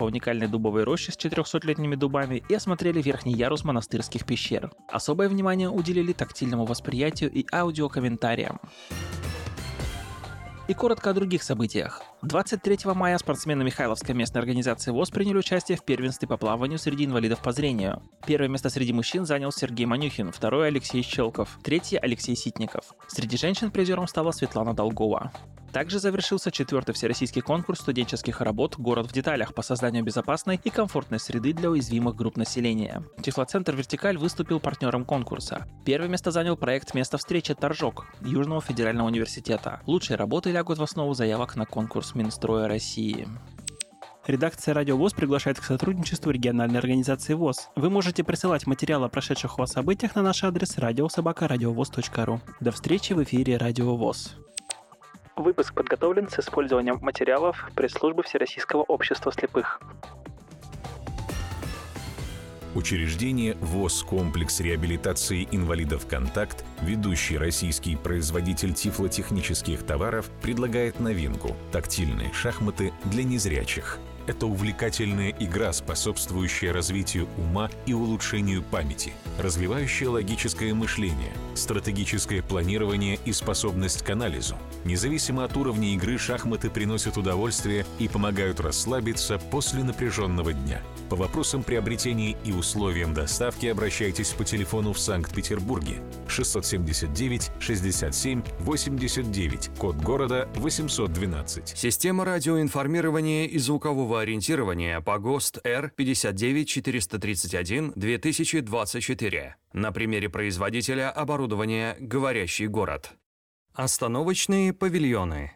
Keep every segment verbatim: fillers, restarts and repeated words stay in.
по уникальной дубовой роще с четырехсотлетними дубами и осмотрели верхний ярус монастырских пещер. Особое внимание уделили тактильному восприятию и аудиокомментариям. И коротко о других событиях. двадцать третьего мая спортсмены Михайловской местной организации ВОС приняли участие в первенстве по плаванию среди инвалидов по зрению. Первое место среди мужчин занял Сергей Манюхин, второе – Алексей Щелков, третье – Алексей Ситников. Среди женщин призером стала Светлана Долгова. Также завершился четвертый всероссийский конкурс студенческих работ «Город в деталях» по созданию безопасной и комфортной среды для уязвимых групп населения. Тифлоцентр «Вертикаль» выступил партнером конкурса. Первое место занял проект «Место встречи Торжок» Южного федерального университета. Лучшие работы лягут в основу заявок на конкурс Минстроя России. Редакция «Радио ВОС» приглашает к сотрудничеству региональной организации ВОС. Вы можете присылать материалы о прошедших у вас событиях на наш адрес радио собака радиовос точка ру. До встречи в эфире «Радио ВОС». Выпуск подготовлен с использованием материалов пресс-службы Всероссийского общества слепых. Учреждение ВОС «Комплекс реабилитации инвалидов «Контакт», ведущий российский производитель тифлотехнических товаров, предлагает новинку – тактильные шахматы для незрячих. Это увлекательная игра, способствующая развитию ума и улучшению памяти, развивающая логическое мышление, стратегическое планирование и способность к анализу. Независимо от уровня игры, шахматы приносят удовольствие и помогают расслабиться после напряженного дня. По вопросам приобретения и условиям доставки обращайтесь по телефону в Санкт-Петербурге шестьсот семьдесят девять шестьдесят семь восемьдесят девять, код города восемьсот двенадцать. Система радиоинформирования и звукового ориентирования по ГОСТ Р пятьдесят девять четыреста тридцать один две тысячи двадцать четыре. На примере производителя оборудования «Говорящий город». Остановочные павильоны.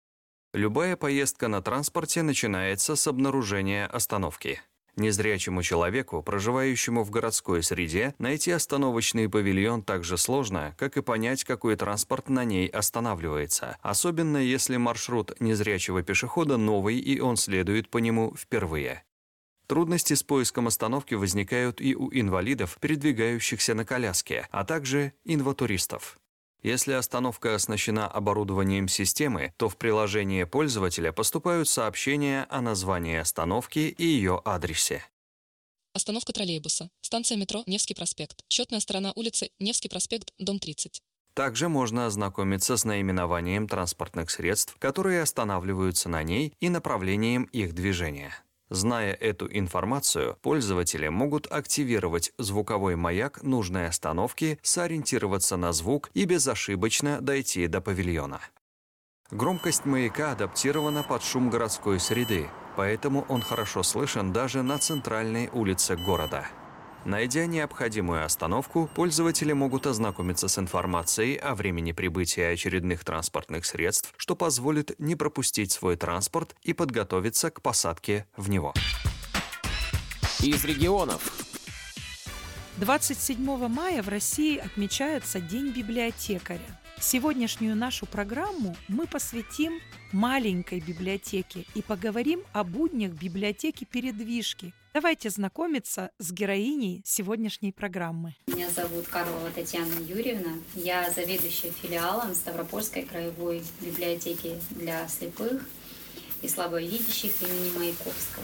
Любая поездка на транспорте начинается с обнаружения остановки. Незрячему человеку, проживающему в городской среде, найти остановочный павильон так же сложно, как и понять, какой транспорт на ней останавливается, особенно если маршрут незрячего пешехода новый и он следует по нему впервые. Трудности с поиском остановки возникают и у инвалидов, передвигающихся на коляске, а также инватуристов. Если остановка оснащена оборудованием системы, то в приложение пользователя поступают сообщения о названии остановки и ее адресе. Остановка троллейбуса. Станция метро Невский проспект. Счетная сторона улицы Невский проспект, дом тридцать. Также можно ознакомиться с наименованием транспортных средств, которые останавливаются на ней, и направлением их движения. Зная эту информацию, пользователи могут активировать звуковой маяк нужной остановки, сориентироваться на звук и безошибочно дойти до павильона. Громкость маяка адаптирована под шум городской среды, поэтому он хорошо слышен даже на центральной улице города. Найдя необходимую остановку, пользователи могут ознакомиться с информацией о времени прибытия очередных транспортных средств, что позволит не пропустить свой транспорт и подготовиться к посадке в него. Из регионов. двадцать седьмого мая в России отмечается День библиотекаря. Сегодняшнюю нашу программу мы посвятим маленькой библиотеке и поговорим о буднях библиотеки-передвижки. Давайте знакомиться с героиней сегодняшней программы. Меня зовут Карлова Татьяна Юрьевна. Я заведующая филиалом Ставропольской краевой библиотеки для слепых и слабовидящих имени Маяковского.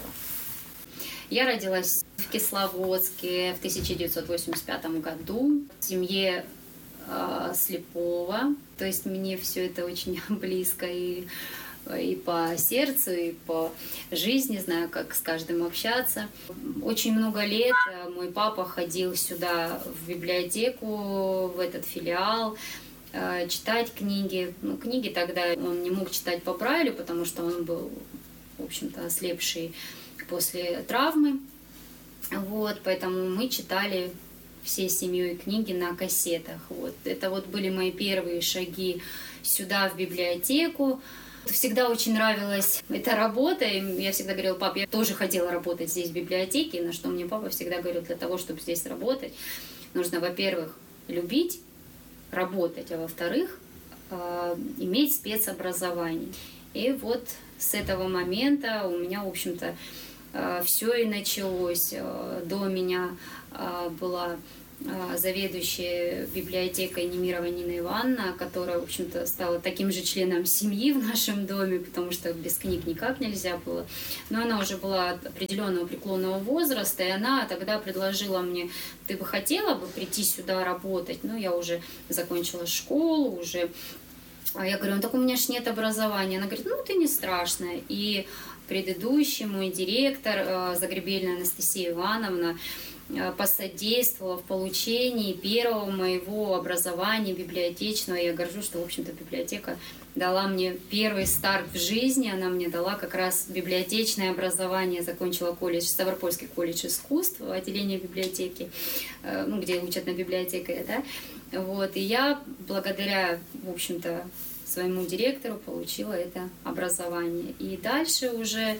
Я родилась в Кисловодске в тысяча девятьсот восемьдесят пятом году в семье э, слепого. То есть мне все это очень близко и и по сердцу, и по жизни, знаю, как с каждым общаться. Очень много лет мой папа ходил сюда в библиотеку, в этот филиал, читать книги. Ну, книги тогда он не мог читать по Брайлю, потому что он был, в общем-то, ослепший после травмы. Вот, поэтому мы читали всей семьей книги на кассетах. Вот. Это вот были мои первые шаги сюда, в библиотеку. Всегда очень нравилась эта работа, и я всегда говорила: пап, я тоже хотела работать здесь в библиотеке, на что мне папа всегда говорил: для того, чтобы здесь работать, нужно, во-первых, любить работать, а во-вторых, э, иметь спецобразование. И вот с этого момента у меня, в общем-то, э, все и началось. До меня э, была заведующая библиотекой Немирова Нина Ивановна, которая, в общем-то, стала таким же членом семьи в нашем доме, потому что без книг никак нельзя было. Но она уже была определенного преклонного возраста, и она тогда предложила мне: ты бы хотела бы прийти сюда работать? Ну, я уже закончила школу, уже... А я говорю: ну так у меня ж нет образования. Она говорит: ну, ты не страшная. И предыдущий мой директор, Загребельная Анастасия Ивановна, посодействовала в получении первого моего образования библиотечного. Я горжусь, что, в общем-то, библиотека дала мне первый старт в жизни. Она мне дала как раз библиотечное образование. Закончила колледж, Ставропольский колледж искусств, отделение библиотеки, ну, где учат на библиотекаре, да. Вот. И я благодаря, в общем-то, своему директору получила это образование. И дальше уже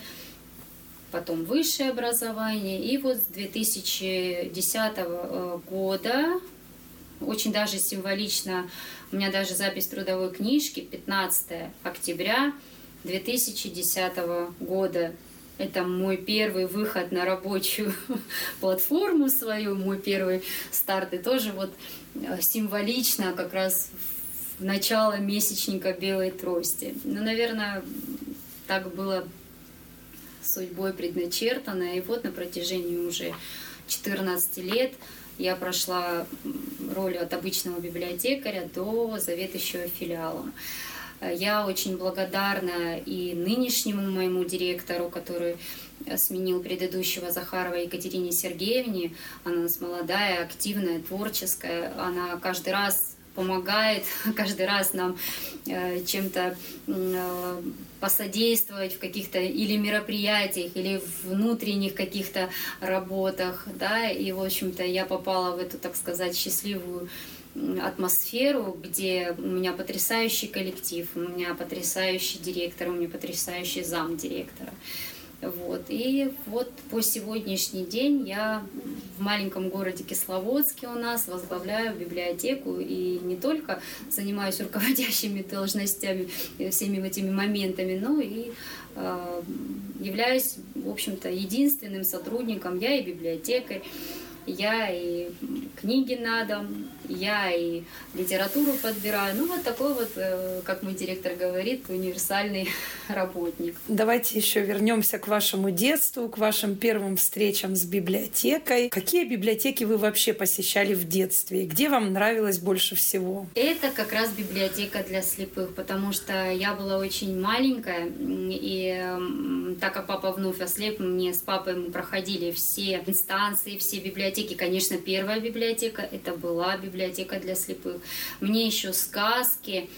потом высшее образование. И вот с две тысячи десятого года, очень даже символично, у меня даже запись трудовой книжки, пятнадцатого октября две тысячи десятого года. Это мой первый выход на рабочую платформу свою, мой первый старт. И тоже вот символично как раз в начало месячника белой трости. Ну, наверное, так было судьбой предначертано. И вот на протяжении уже четырнадцати лет я прошла роль от обычного библиотекаря до заведующего филиалом. Я очень благодарна и нынешнему моему директору, который сменил предыдущего Захарова, Екатерине Сергеевне. Она у нас молодая, активная, творческая. Она каждый раз помогает, каждый раз нам э, чем-то э, посодействовать в каких-то или мероприятиях, или внутренних каких-то работах, да, и, в общем-то, я попала в эту, так сказать, счастливую атмосферу, где у меня потрясающий коллектив, у меня потрясающий директор, у меня потрясающий замдиректора. Вот. И вот по сегодняшний день я в маленьком городе Кисловодске у нас возглавляю библиотеку и не только занимаюсь руководящими должностями, всеми этими моментами, но и э, являюсь, в общем-то, единственным сотрудником. Я и библиотекарь, я и книги на дом, я и литературу подбираю. Ну, вот такой вот, как мой директор говорит, универсальный работник. Давайте еще вернемся к вашему детству, к вашим первым встречам с библиотекой. Какие библиотеки вы вообще посещали в детстве? Где вам нравилось больше всего? Это как раз библиотека для слепых, потому что я была очень маленькая, и так как папа вновь ослеп, мне с папой мы проходили все инстанции, все библиотеки. Конечно, первая библиотека — это была библиотека для слепых. Мне еще сказки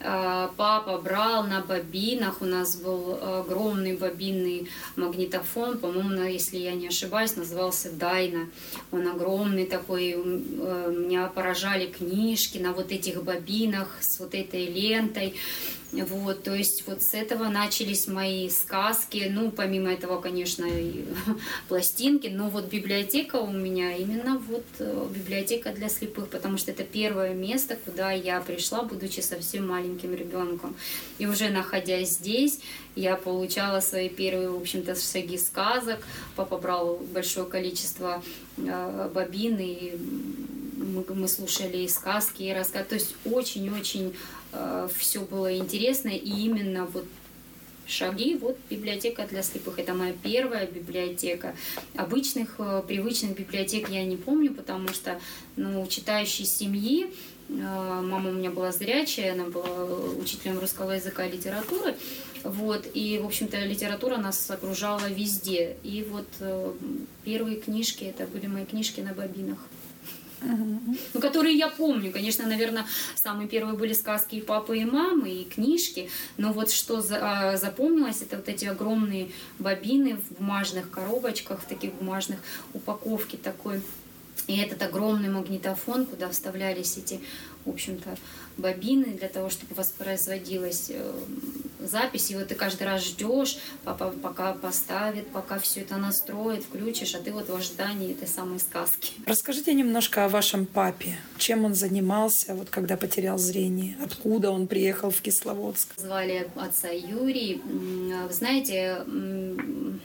папа брал на бобинах. У нас был огромный бобинный магнитофон, по-моему, если я не ошибаюсь, назывался «Дайна». Он огромный такой. Меня поражали книжки на вот этих бобинах с вот этой лентой. Вот, то есть вот с этого начались мои сказки. Ну, помимо этого, конечно, и пластинки. Но вот библиотека у меня именно вот библиотека для слепых, потому что это первое место, куда я пришла, будучи совсем маленьким ребенком. И уже находясь здесь, я получала свои первые, в общем-то, шаги сказок. Папа брал большое количество э, бобин, и мы, мы слушали и сказки, и рассказы. То есть очень-очень э, все было интересно. И именно вот шаги, вот библиотека для слепых. Это моя первая библиотека. Обычных, э, привычных библиотек я не помню, потому что, ну, читающей семьи, мама у меня была зрячая, она была учителем русского языка и литературы. Вот, и, в общем-то, литература нас окружала везде. И вот э, первые книжки, это были мои книжки на бобинах. Uh-huh. Ну, которые я помню. Конечно, наверное, самые первые были сказки и папы, и мамы, и книжки. Но вот что за, запомнилось, это вот эти огромные бобины в бумажных коробочках, в таких бумажных упаковке такой. И этот огромный магнитофон, куда вставлялись эти, в общем-то, бобины для того, чтобы воспроизводилась запись. И вот ты каждый раз ждешь, папа пока поставит, пока все это настроит, включишь, а ты вот в ожидании этой самой сказки. Расскажите немножко о вашем папе. Чем он занимался, вот когда потерял зрение? Откуда он приехал в Кисловодск? Звали отца Юрий. Вы знаете,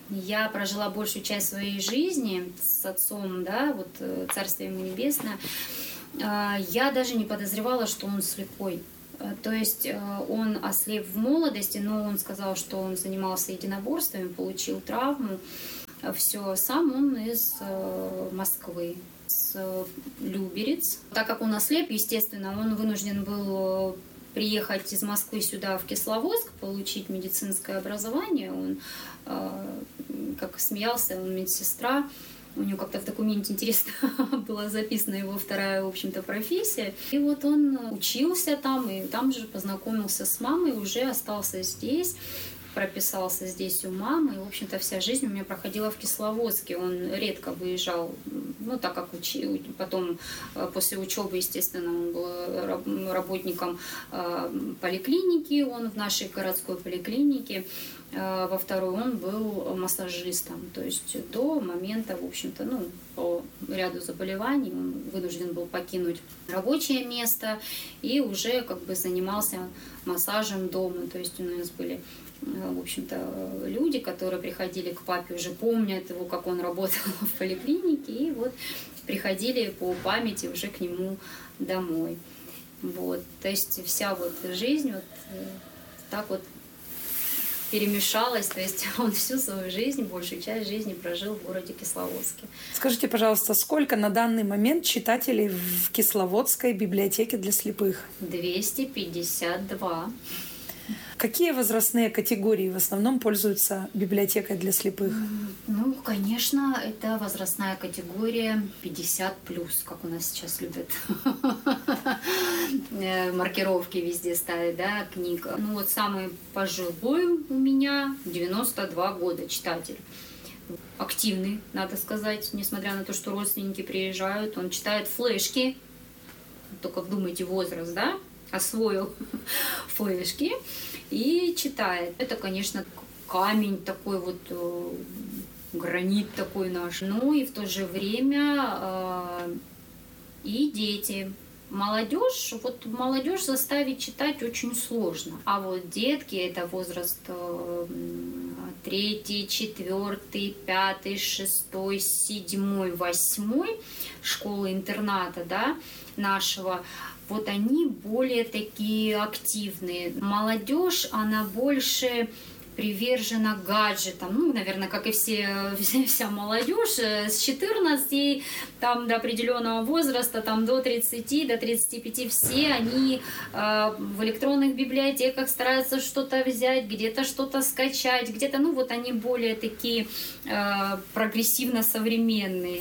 я прожила большую часть своей жизни с отцом, да, вот царствие ему небесное, я даже не подозревала, что он слепой. То есть он ослеп в молодости, но он сказал, что он занимался единоборствами, получил травму. Все, сам он из Москвы, с Люберец. Так как он ослеп, естественно, он вынужден был приехать из Москвы сюда, в Кисловодск, получить медицинское образование. Он, как смеялся, он медсестра. У него как-то в документе интересно была записана его вторая, в общем-то, профессия. И вот он учился там, и там же познакомился с мамой, уже остался здесь, прописался здесь у мамы. И, в общем-то, вся жизнь у меня проходила в Кисловодске. Он редко выезжал, ну, так как учил. Потом, после учебы, естественно, он был работником поликлиники, он в нашей городской поликлинике. Во второй он был массажистом, то есть до момента, в общем-то, ну, по ряду заболеваний он вынужден был покинуть рабочее место и уже как бы занимался массажем дома, то есть у нас были, в общем-то, люди, которые приходили к папе, уже помнят его, как он работал в поликлинике, и вот приходили по памяти уже к нему домой. Вот, то есть вся вот жизнь вот так вот перемешалась, то есть он всю свою жизнь, большую часть жизни прожил в городе Кисловодске. Скажите, пожалуйста, сколько на данный момент читателей в Кисловодской библиотеке для слепых? двести пятьдесят два. Какие возрастные категории в основном пользуются библиотекой для слепых? Ну, конечно, это возрастная категория пятьдесят плюс, как у нас сейчас любят маркировки везде ставить, да, книг. Ну вот самый пожилой у меня девяносто два года читатель. Активный, надо сказать, несмотря на то, что родственники приезжают, он читает флешки. Только вдумайте возраст, да? Освоил флешки и читает. Это, конечно, камень такой вот, гранит такой наш. Ну и в то же время и дети. Молодежь, вот молодежь заставить читать очень сложно. А вот детки, это возраст третий, четвертый, пятый, шестой, седьмой, восьмой школы-интерната, да, нашего, вот они более такие активные. Молодежь, она больше привержена гаджетам, ну, наверное, как и все, вся молодежь, с четырнадцати там, до определенного возраста, там, до тридцати, до тридцати пяти, все они э, в электронных библиотеках стараются что-то взять, где-то что-то скачать, где-то, ну, вот они более такие э, прогрессивно-современные.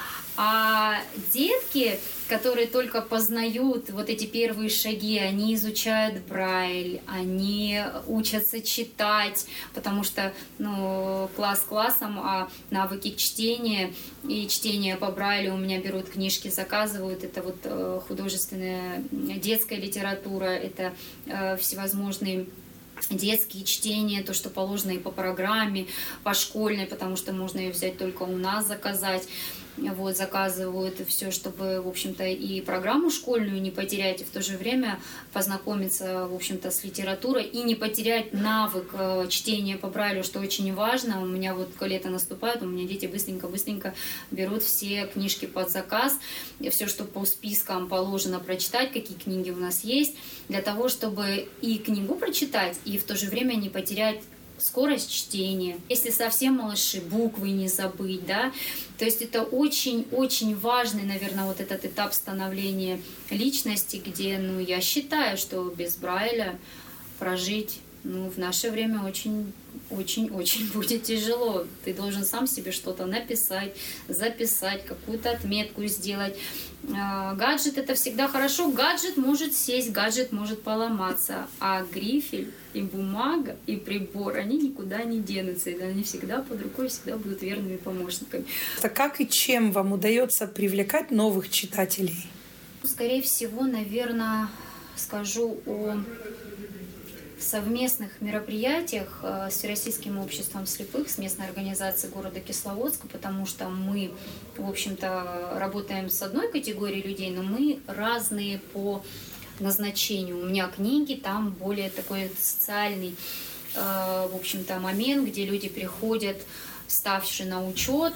А детки, которые только познают вот эти первые шаги, они изучают Брайль, они учатся читать, потому что, ну, класс классом, а навыки чтения и чтения по Брайлю у меня берут книжки, заказывают. Это вот художественная детская литература, это всевозможные детские чтения, то, что положено и по программе, по школьной, потому что можно ее взять только у нас, заказать. Вот, заказывают все, чтобы, в общем-то, и программу школьную не потерять, и в то же время познакомиться, в общем-то, с литературой и не потерять навык чтения по Брайлю, что очень важно. У меня вот лето наступает, у меня дети быстренько-быстренько берут все книжки под заказ, все, что по спискам положено прочитать, какие книги у нас есть, для того, чтобы и книгу прочитать, и в то же время не потерять скорость чтения. Если совсем малыши, буквы не забыть, да, то есть это очень-очень важный, наверное, вот этот этап становления личности, где, ну, я считаю, что без Брайля прожить, ну, в наше время очень очень-очень будет тяжело. Ты должен сам себе что-то написать, записать, какую-то отметку сделать. Гаджет — это всегда хорошо. Гаджет может сесть, гаджет может поломаться. А грифель и бумага, и прибор, они никуда не денутся. И они всегда под рукой, всегда будут верными помощниками. Так как и чем вам удается привлекать новых читателей? Скорее всего, наверное, скажу о совместных мероприятиях с Всероссийским обществом слепых, с местной организацией города Кисловодска, потому что мы, в общем-то, работаем с одной категорией людей, но мы разные по назначению. У меня книги, там более такой социальный в общем-то, момент, где люди приходят, ставшие на учет,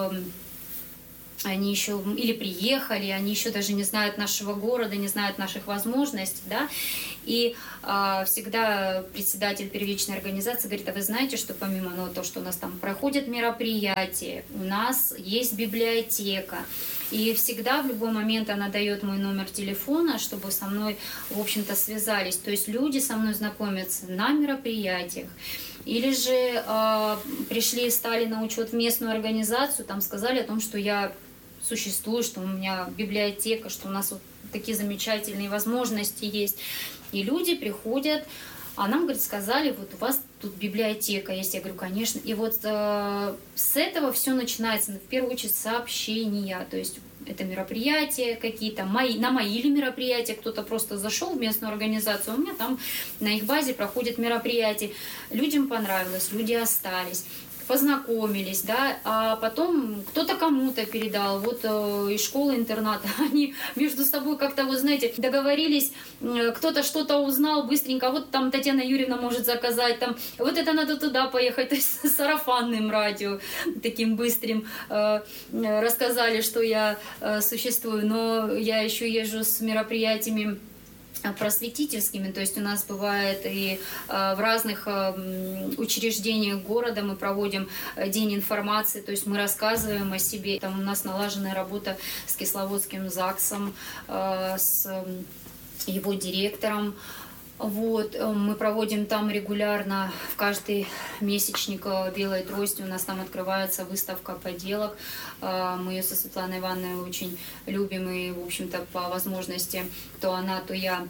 они еще или приехали, они еще даже не знают нашего города, не знают наших возможностей, да, и а, всегда председатель первичной организации говорит: а вы знаете, что помимо ну, того, что у нас там проходят мероприятия, у нас есть библиотека, и всегда в любой момент она дает мой номер телефона, чтобы со мной, в общем-то, связались, то есть люди со мной знакомятся на мероприятиях, или же э, пришли, стали на учет в местную организацию, там сказали о том, что я существую, что у меня библиотека, что у нас вот такие замечательные возможности есть. И люди приходят, а нам, говорит, сказали, вот у вас тут библиотека есть. Я говорю, конечно. И вот э, с этого все начинается, в первую очередь, сообщения, то есть это мероприятия какие-то, мои, на мои ли мероприятия, кто-то просто зашел в местную организацию, у меня там на их базе проходят мероприятия, людям понравилось, люди остались, познакомились, да, а потом кто-то кому-то передал, вот э, из школы-интерната, они между собой как-то, вот знаете, договорились, э, кто-то что-то узнал быстренько, вот там Татьяна Юрьевна может заказать, там, вот это надо туда поехать, то есть с сарафанным радио, таким быстрым, э, рассказали, что я э, существую, но я еще езжу с мероприятиями просветительскими, то есть у нас бывает и э, в разных э, учреждениях города мы проводим день информации, то есть мы рассказываем о себе. Там у нас налаженная работа с Кисловодским ЗАГСом, э, с э, его директором. Вот, мы проводим там регулярно, в каждый месячник «Белой трости» у нас там открывается выставка поделок. Мы ее со Светланой Ивановной очень любим, и, в общем-то, по возможности то она, то я,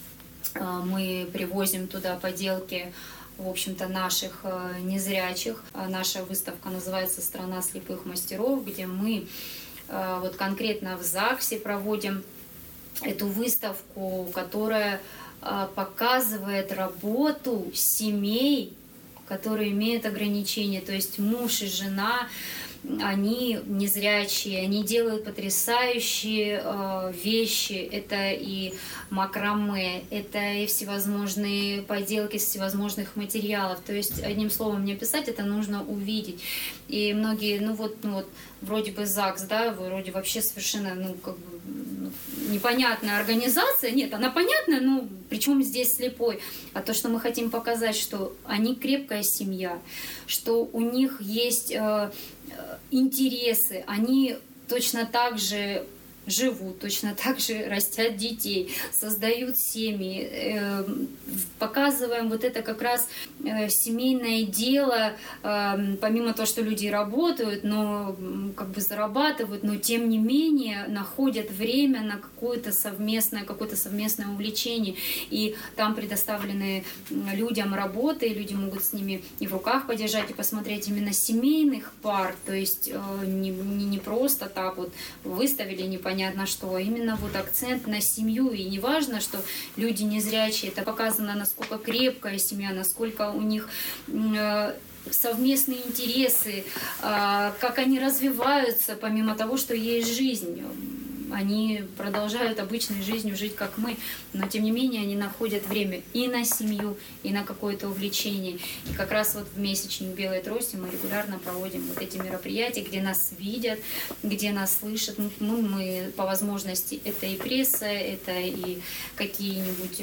мы привозим туда поделки, в общем-то, наших незрячих. Наша выставка называется «Страна слепых мастеров», где мы вот конкретно в ЗАГСе проводим эту выставку, которая показывает работу семей, которые имеют ограничения, то есть муж и жена, они незрячие, они делают потрясающие э, вещи. Это и макраме, это и всевозможные поделки из всевозможных материалов. То есть, одним словом, не описать, это нужно увидеть. И многие, ну вот, ну вот вроде бы ЗАГС, да, вроде вообще совершенно, ну, как бы, ну, непонятная организация. Нет, она понятная, но причем здесь слепой. А то, что мы хотим показать, что они крепкая семья, что у них есть э, интересы, они точно так же живут, точно так же растят детей, создают семьи, э, показываем вот это как раз э, семейное дело, э, помимо того, что люди работают, но как бы зарабатывают, но тем не менее находят время на какое-то совместное, какое-то совместное увлечение, и там предоставлены людям работы, и люди могут с ними и в руках подержать, и посмотреть именно семейных пар, то есть э, не, не просто так вот выставили непонятно понятно, что именно вот акцент на семью, и не важно, что люди незрячие, это показано, насколько крепкая семья, насколько у них совместные интересы, как они развиваются, помимо того, что есть жизнь. Они продолжают обычной жизнью жить, как мы, но тем не менее они находят время и на семью, и на какое-то увлечение. И как раз вот в месячник «Белой трости» мы регулярно проводим вот эти мероприятия, где нас видят, где нас слышат. Ну, мы по возможности, это и пресса, это и какие-нибудь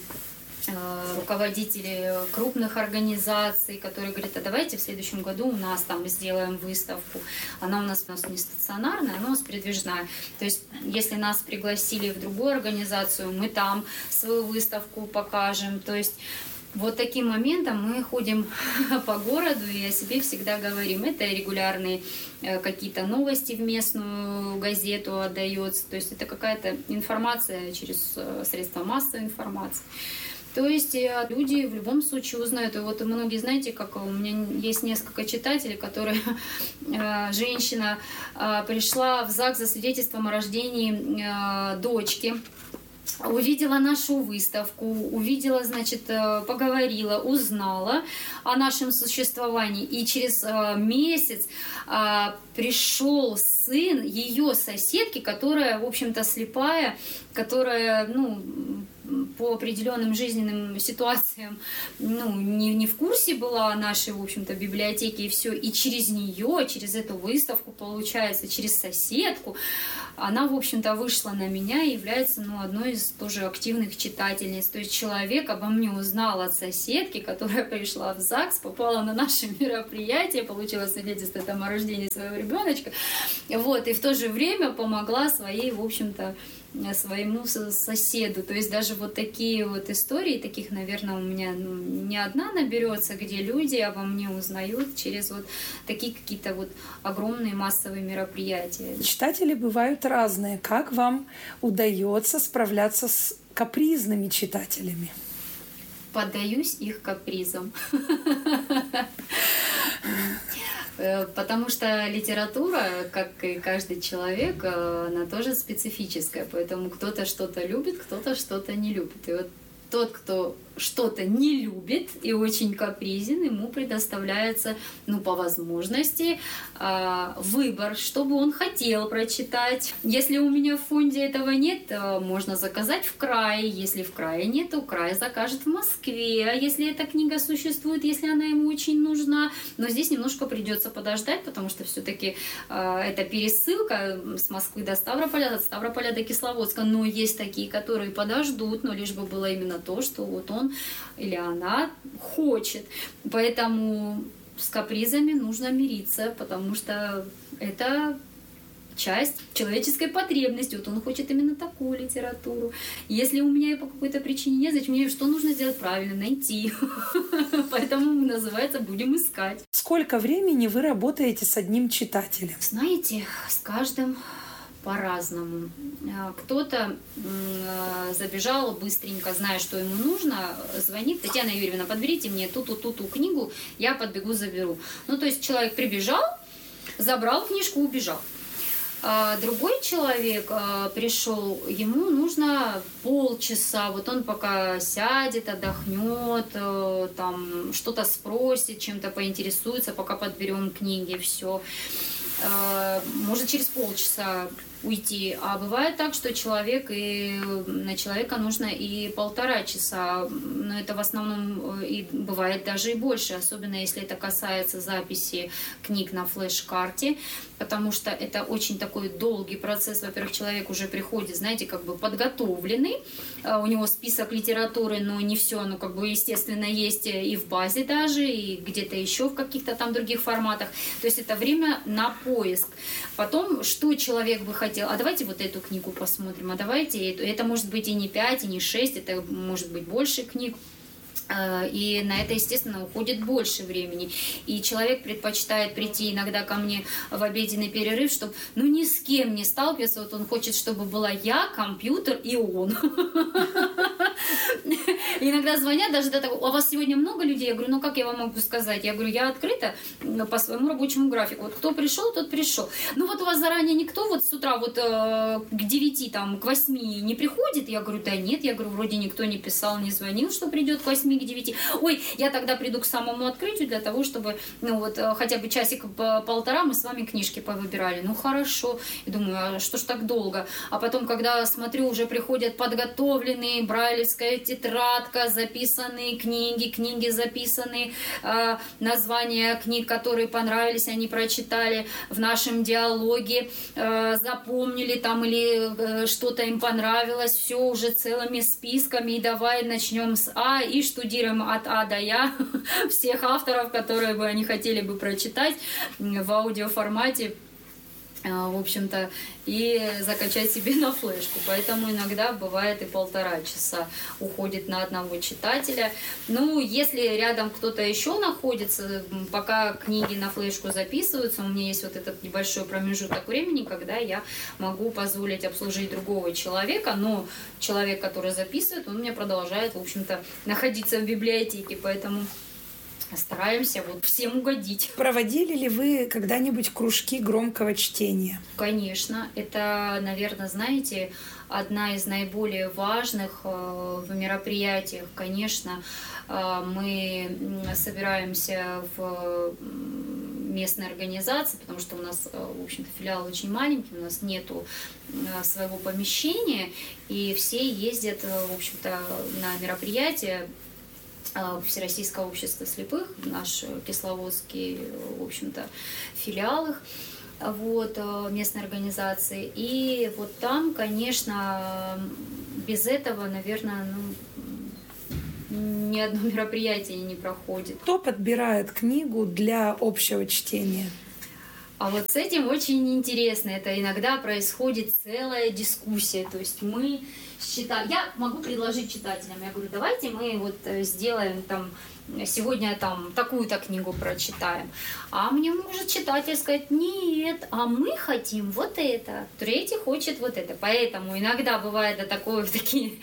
руководители крупных организаций, которые говорят, а давайте в следующем году у нас там сделаем выставку. Она у нас, у нас не стационарная, она у нас передвижная. То есть, если нас пригласили в другую организацию, мы там свою выставку покажем. То есть, вот таким моментом мы ходим по городу и о себе всегда говорим. Это регулярные какие-то новости в местную газету отдается. То есть, это какая-то информация через средства массовой информации. То есть люди в любом случае узнают. И вот многие, знаете, как у меня есть несколько читателей, которые женщина пришла в ЗАГС за свидетельством о рождении дочки, увидела нашу выставку, увидела, значит, поговорила, узнала о нашем существовании. И через месяц пришел сын ее соседки, которая, в общем-то, слепая, которая, ну, по определенным жизненным ситуациям, ну, не, не в курсе была нашей, в общем-то, библиотеки и все, и через нее, через эту выставку, получается, через соседку, она, в общем-то, вышла на меня и является, ну, одной из тоже активных читательниц. То есть человек обо мне узнал от соседки, которая пришла в ЗАГС, попала на наше мероприятие, получила свидетельство там о рождении своего ребеночка, вот, и в то же время помогла своей, в общем-то, своему соседу. То есть даже вот такие вот истории, таких, наверное, у меня ну, не одна наберется, где люди обо мне узнают через вот такие какие-то вот огромные массовые мероприятия. Читатели бывают разные. Как вам удается справляться с капризными читателями? Поддаюсь их капризам. Потому что литература, как и каждый человек, она тоже специфическая. Поэтому кто-то что-то любит, кто-то что-то не любит. И вот тот, кто что-то не любит и очень капризен, ему предоставляется, ну, по возможности, выбор, что бы он хотел прочитать. Если у меня в фонде этого нет, можно заказать в крае. Если в крае нет, то край закажет в Москве. А если эта книга существует, если она ему очень нужна, но здесь немножко придется подождать, потому что все-таки это пересылка с Москвы до Ставрополя, от Ставрополя до Кисловодска. Но есть такие, которые подождут, но лишь бы было именно то, что вот он или она хочет. Поэтому с капризами нужно мириться, потому что это часть человеческой потребности. Вот он хочет именно такую литературу. Если у меня по какой-то причине нет, значит, мне что нужно сделать правильно? Найти. Поэтому называется «Будем искать». Сколько времени вы работаете с одним читателем? Знаете, с каждым по-разному. Кто-то забежал быстренько, зная, что ему нужно, звонит: Татьяна Юрьевна, подберите мне ту-ту, ту-ту книгу, я подбегу, заберу. Ну, то есть человек прибежал, забрал книжку, убежал. А другой человек пришел, ему нужно полчаса, вот он пока сядет, отдохнет, там что-то спросит, чем-то поинтересуется, пока подберем книги, все. Может через полчаса уйти. А бывает так, что человек и на человека нужно и полтора часа. Но это в основном и бывает даже и больше, особенно если это касается записи книг на флеш-карте, потому что это очень такой долгий процесс. Во-первых, человек уже приходит, знаете, как бы подготовленный, у него список литературы, но не все, оно как бы естественно есть и в базе даже, и где-то еще в каких-то там других форматах. То есть это время на поиск. Потом, что человек бы хотел, а давайте вот эту книгу посмотрим, а давайте эту. Это может быть и не пять, и не шесть, это может быть больше книг. И на это, естественно, уходит больше времени. И человек предпочитает прийти иногда ко мне в обеденный перерыв, чтобы ну ни с кем не сталкиваться. Вот он хочет, чтобы была я, компьютер и он. Иногда звонят даже до того: а у вас сегодня много людей? Я говорю: ну как я вам могу сказать? Я говорю: я открыта по своему рабочему графику. Вот кто пришел, тот пришел. Ну вот у вас заранее никто вот с утра вот к девяти, там, к восьми не приходит? Я говорю: да нет. Я говорю: вроде никто не писал, не звонил, что придет к восьми, к девяти. Ой, я тогда приду к самому открытию для того, чтобы, ну вот, хотя бы часик-полтора мы с вами книжки повыбирали. Ну хорошо. И думаю: а что ж так долго? А потом, когда смотрю, уже приходят подготовленные, брайлевская тетрадка, записанные книги, книги записанные, э, названия книг, которые понравились, они прочитали в нашем диалоге, э, запомнили там или э, что-то им понравилось, все уже целыми списками, и давай начнем с А и штудируем от А до Я всех авторов, которые бы они хотели бы прочитать в аудиоформате, в общем-то, и закачать себе на флешку. Поэтому иногда бывает и полтора часа уходит на одного читателя. Ну, если рядом кто-то еще находится, пока книги на флешку записываются, у меня есть вот этот небольшой промежуток времени, когда я могу позволить обслужить другого человека, но человек, который записывает, он у меня продолжает, в общем-то, находиться в библиотеке, поэтому стараемся вот всем угодить. Проводили ли вы когда-нибудь кружки громкого чтения? Конечно. Это, наверное, знаете, одна из наиболее важных в мероприятиях. Конечно, мы собираемся в местной организации, потому что у нас, в общем-то, филиал очень маленький, у нас нету своего помещения, и все ездят, в общем-то, на мероприятия Всероссийского общества слепых, наш кисловодский, в общем-то, филиал их, вот, местной организации. И вот там, конечно, без этого, наверное, ну, ни одно мероприятие не проходит. Кто подбирает книгу для общего чтения? А вот с этим очень интересно. Это иногда происходит целая дискуссия. То есть мы считаем... Я могу предложить читателям. Я говорю, давайте мы вот сделаем там... Сегодня там такую-то книгу прочитаем. А мне может читатель сказать, нет, а мы хотим вот это. Третий хочет вот это. Поэтому иногда бывает до такой, такие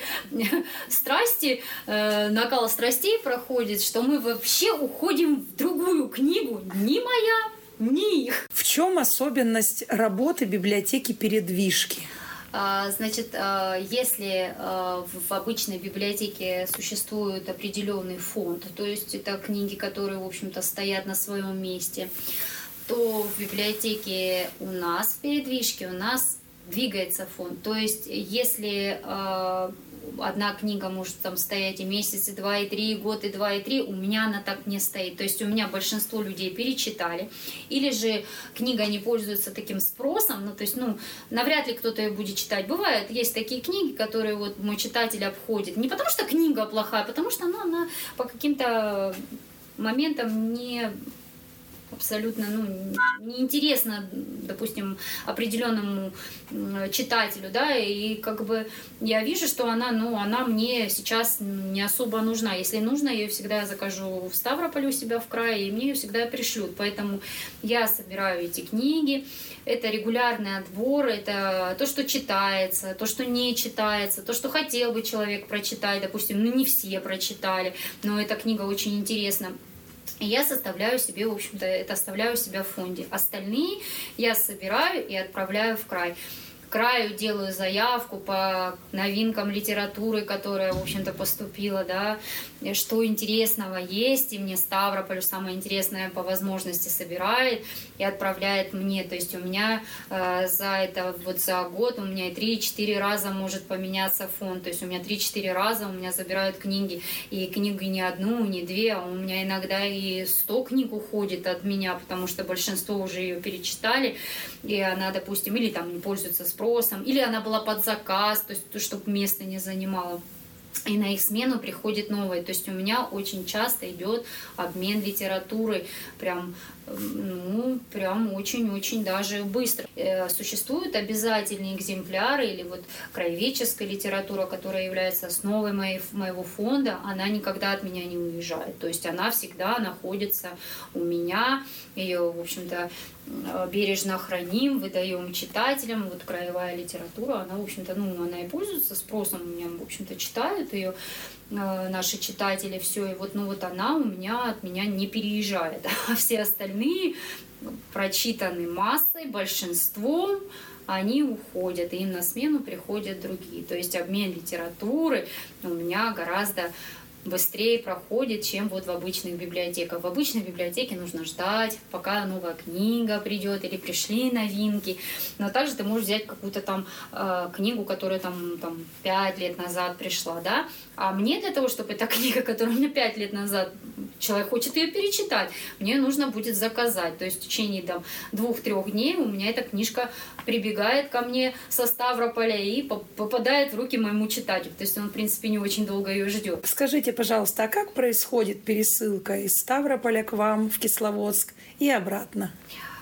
страсти, э, накал страстей проходит, что мы вообще уходим в другую книгу. Не моя, не их. В чем особенность работы библиотеки «Передвижки»? Значит, если в обычной библиотеке существует определенный фонд, то есть это книги, которые, в общем-то, стоят на своем месте, то в библиотеке у нас, в «Передвижке», у нас двигается фонд. То есть если одна книга может там стоять и месяц, и два, и три, и год, и два, и три, у меня она так не стоит. То есть у меня большинство людей перечитали, или же книга не пользуется таким спросом, ну, то есть, ну, навряд ли кто-то ее будет читать. Бывает, есть такие книги, которые вот мой читатель обходит. Не потому что книга плохая, а потому что ну, она по каким-то моментам не... абсолютно ну, неинтересно, допустим, определенному читателю, да, и как бы я вижу, что она, ну, она мне сейчас не особо нужна. Если нужно, я ее всегда закажу в Ставрополе у себя в крае, и мне ее всегда пришлют. Поэтому я собираю эти книги. Это регулярный отбор, это то, что читается, то, что не читается, то, что хотел бы человек прочитать, допустим, ну, не все прочитали, но эта книга очень интересна. И я составляю себе, в общем-то, это оставляю себя в фонде. Остальные я собираю и отправляю в край. Краю делаю заявку по новинкам литературы, которая, в общем-то, поступила, да, что интересного есть, и мне Ставрополь самое интересное по возможности собирает и отправляет мне. То есть у меня э, за это, вот за год у меня и три-четыре раза может поменяться фонд. То есть у меня три-четыре раза у меня забирают книги, и книги не одну, не две, а у меня иногда и сто книг уходит от меня, потому что большинство уже ее перечитали, и она, допустим, или там не пользуется спросом, или она была под заказ, то есть чтобы место не занимала. И на их смену приходит новое. То есть у меня очень часто идет обмен литературой, прям, ну, прям очень-очень даже быстро. Существуют обязательные экземпляры или вот краеведческая литература, которая является основой моей, моего фонда, она никогда от меня не уезжает. То есть она всегда находится у меня, ее, в общем-то, бережно храним, выдаем читателям. Вот краевая литература, она, в общем-то, ну, она и пользуется спросом. У меня, в общем-то, читают ее наши читатели, все, и вот, ну, вот она у меня от меня не переезжает. А все остальные прочитаны массой, большинством, они уходят, и им на смену приходят другие. То есть обмен литературы у меня гораздо быстрее проходит, чем вот в обычных библиотеках. В обычной библиотеке нужно ждать, пока новая книга придет или пришли новинки. Но также ты можешь взять какую-то там э, книгу, которая там, там пять лет назад пришла, да? А мне для того, чтобы эта книга, которая у меня пять лет назад, человек хочет ее перечитать, мне нужно будет заказать. То есть в течение там двух-трех дней у меня эта книжка прибегает ко мне со Ставрополя и попадает в руки моему читателю. То есть он, в принципе, не очень долго ее ждет. Скажите, пожалуйста, а как происходит пересылка из Ставрополя к вам в Кисловодск и обратно?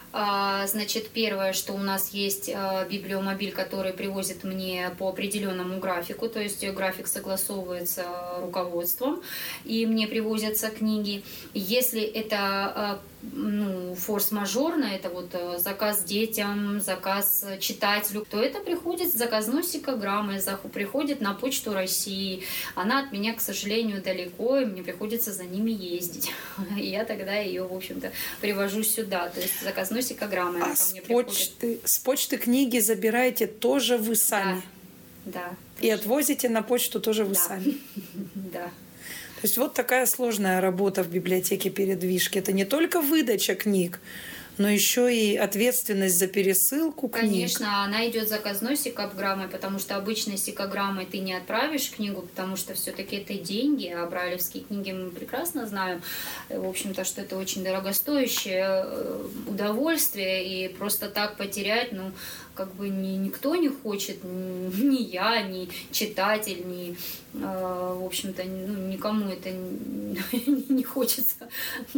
Значит, первое, что у нас есть библиомобиль, который привозит мне по определенному графику, то есть график согласовывается руководством, и мне привозятся книги. Если это ну, форс-мажорно, это вот заказ детям, заказ читателю, то это приходит с заказной сикограммой, приходит на Почту России. Она от меня, к сожалению, далеко, и мне приходится за ними ездить. И я тогда ее, в общем-то, привожу сюда. То есть заказной сикограммой она а ко мне с почты, с почты книги забираете тоже вы сами? Да. да и отвозите на почту тоже вы да. сами? Да. То есть вот такая сложная работа в библиотеке «Передвижки». Это не только выдача книг, но еще и ответственность за пересылку книг. Конечно, она идет заказной сикограммой, потому что обычной сикограммой ты не отправишь книгу, потому что все-таки это деньги, а брайлевские книги мы прекрасно знаем, в общем-то, что это очень дорогостоящее удовольствие, и просто так потерять, ну, как бы ни, никто не хочет, ни, ни я, ни читатель, ни, э, в общем-то, ну, никому это не, не хочется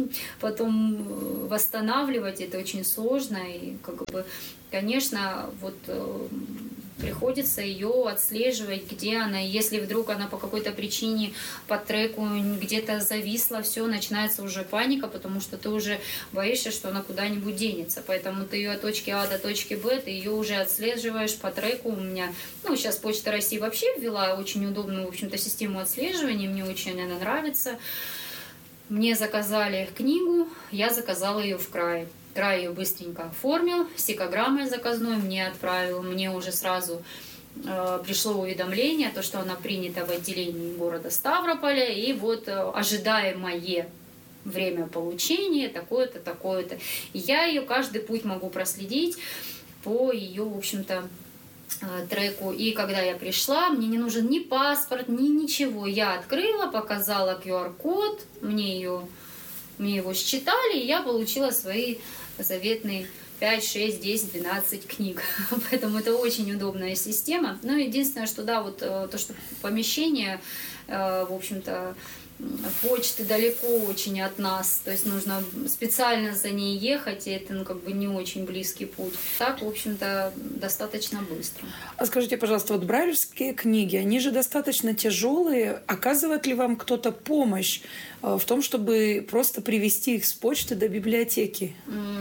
потом восстанавливать, это очень сложно, и, как бы, конечно, вот э, приходится ее отслеживать, где она, если вдруг она по какой-то причине по треку где-то зависла, все, начинается уже паника, потому что ты уже боишься, что она куда-нибудь денется, поэтому ты ее от точки А до точки Б, ты ее уже отслеживаешь по треку. У меня, ну, сейчас Почта России вообще ввела очень удобную, в общем-то, систему отслеживания, мне очень она нравится. Мне заказали книгу, я заказала ее в край. Край ее быстренько оформил, сикограммой заказной мне отправил, мне уже сразу э, пришло уведомление, то, что она принята в отделении города Ставрополя, и вот э, ожидаемое время получения такое-то, такое-то. И я ее каждый путь могу проследить по ее, в общем-то, треку. И когда я пришла, мне не нужен ни паспорт, ни ничего. Я открыла, показала ку ар код, мне, ее, мне его считали, и я получила свои заветные пять, шесть, десять, двенадцать книг. Поэтому это очень удобная система. Но единственное, что да, вот то, что помещение, в общем-то, почты далеко очень от нас, то есть нужно специально за ней ехать, и это, ну, как бы не очень близкий путь. Так, в общем-то, достаточно быстро. А скажите, пожалуйста, вот брайлевские книги, они же достаточно тяжелые. Оказывает ли вам кто-то помощь в том, чтобы просто привести их с почты до библиотеки?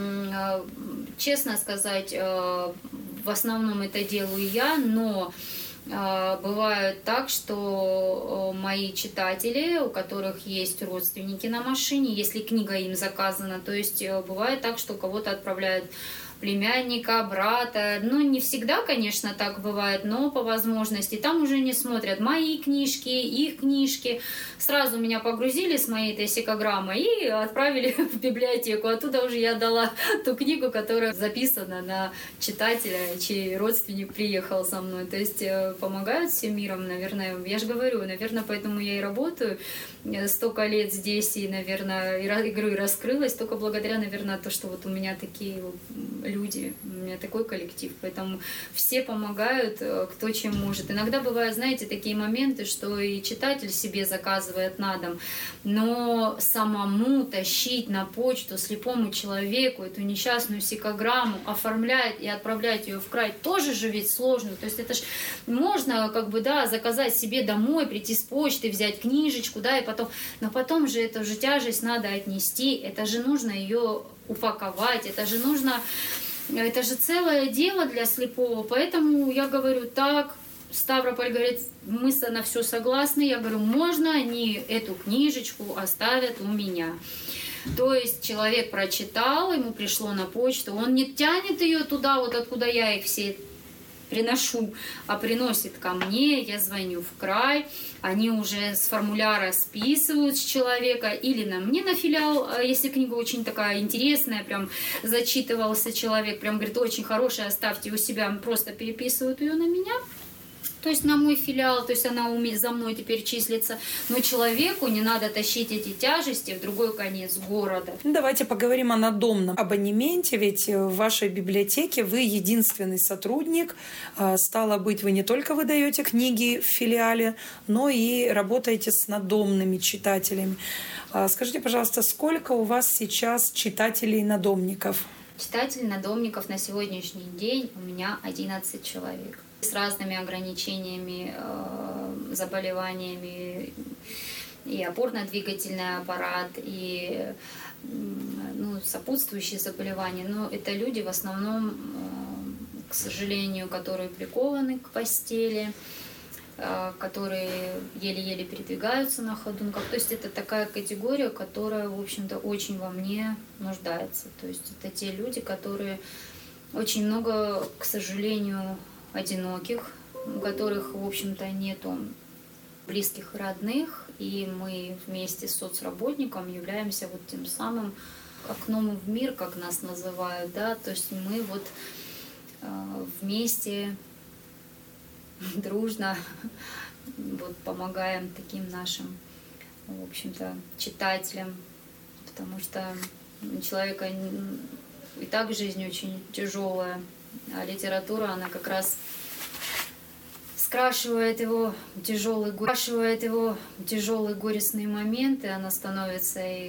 Честно сказать, в основном это делаю я, но бывает так, что мои читатели, у которых есть родственники на машине, если книга им заказана, то есть бывает так, что кого-то отправляют племянника, брата. Ну, не всегда, конечно, так бывает, но по возможности. Там уже не смотрят мои книжки, их книжки. Сразу меня погрузили с моей этой сикограммой и отправили в библиотеку. Оттуда уже я дала ту книгу, которая записана на читателя, чей родственник приехал со мной. То есть помогают всем миром, наверное. Я же говорю, наверное, поэтому я и работаю столько лет здесь, и, наверное, и, говорю, и раскрылась только благодаря, наверное, то, что вот у меня такие люди, у меня такой коллектив, поэтому все помогают, кто чем может. Иногда бывают, знаете, такие моменты, что и читатель себе заказывает на дом, но самому тащить на почту слепому человеку эту несчастную сикограмму, оформлять и отправлять ее в край, тоже же ведь сложно. То есть это ж можно, как бы, да, заказать себе домой, прийти с почты, взять книжечку, да, и потом, но потом же эту же тяжесть надо отнести, это же нужно ее упаковать, это же нужно, это же целое дело для слепого, поэтому я говорю так, Ставрополь говорит, мы на все согласны, я говорю, можно они эту книжечку оставят у меня. То есть человек прочитал, ему пришло на почту, он не тянет ее туда, вот откуда я их все приношу, а приносит ко мне, я звоню в край, они уже с формуляра списывают с человека или на мне на филиал, если книга очень такая интересная, прям зачитывался человек, прям говорит, очень хорошая, оставьте у себя, просто переписывают ее на меня. То есть на мой филиал, то есть она за мной теперь числится. Но человеку не надо тащить эти тяжести в другой конец города. Давайте поговорим о надомном абонементе, ведь в вашей библиотеке вы единственный сотрудник. Стало быть, вы не только выдаете книги в филиале, но и работаете с надомными читателями. Скажите, пожалуйста, сколько у вас сейчас читателей-надомников? Читателей-надомников на сегодняшний день у меня одиннадцать человек. С разными ограничениями, заболеваниями, и опорно-двигательный аппарат, и ну, сопутствующие заболевания. Но это люди в основном, к сожалению, которые прикованы к постели, которые еле-еле передвигаются на ходунках. То есть это такая категория, которая, в общем-то, очень во мне нуждается. То есть это те люди, которые очень много, к сожалению, одиноких, у которых, в общем-то, нету близких и родных, и мы вместе с соцработником являемся вот тем самым окном в мир, как нас называют, да, то есть мы вот э, вместе, дружно вот помогаем таким нашим, в общем-то, читателям, потому что у человека и так жизнь очень тяжелая, а литература, она как раз скрашивает его тяжелый, скрашивает его тяжелые горестные моменты, она становится и